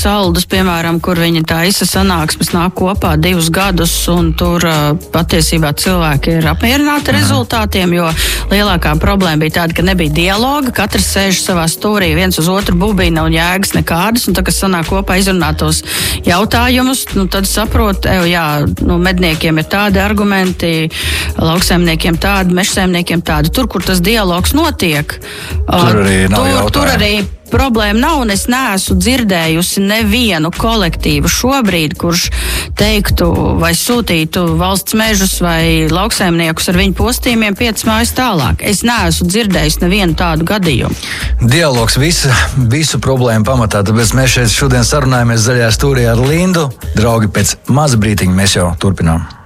saldus, piemēram, kur viņi taisa sanāksmes, nāk kopā 2 gadus, un tur patiesībā cilvēki ir apmierināti rezultātiem, jo lielākā problēma bija tāda, ka nebija dialoga, katrs sēž savā stūrī, viens uz otru bubina un jēgas nekādas, un tā, kas sanāk kopā izrunāt tos jautājumus, tad saprot, medniekiem ir tādi argumenti, lauksaimniekiem tādi, mežsaimniekiem tādi. Tur, kur tas dialogs notiek, tur arī problēma nav, un es neesmu dzirdējusi nevienu kolektīvu šobrīd, kurš teiktu vai sūtītu valsts mežus vai lauksaimniekus ar viņu postījumiem 5 mājas tālāk. Es neesmu dzirdējusi nevienu tādu gadījumu. Dialogs visu problēmu pamatā, tāpēc mēs šeit šodien sarunājamies zaļajā stūrī ar Lindu. Draugi, pēc maza brītiņa mēs jau turpinām.